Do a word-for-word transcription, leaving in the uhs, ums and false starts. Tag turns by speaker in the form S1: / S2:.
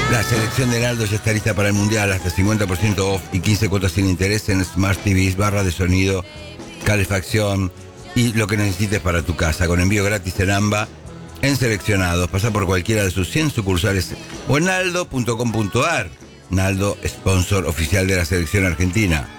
S1: La selección de Naldo ya está lista para el Mundial, hasta cincuenta por ciento off y quince cuotas sin interés en Smart T Vs, barra de sonido, calefacción y lo que necesites para tu casa, con envío gratis en AMBA, en seleccionados. Pasa por cualquiera de sus cien sucursales o en naldo punto com punto ar. Naldo, sponsor oficial de la selección argentina.